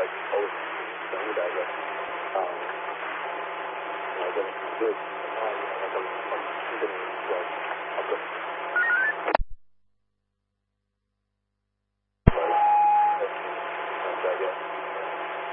偶人物的一个那个对，那个这个